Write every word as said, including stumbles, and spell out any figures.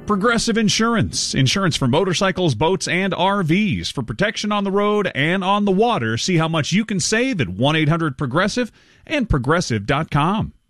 Progressive Insurance. Insurance for motorcycles, boats, and R Vs. For protection on the road and on the water, see how much you can save at one eight hundred progressive and progressive dot com.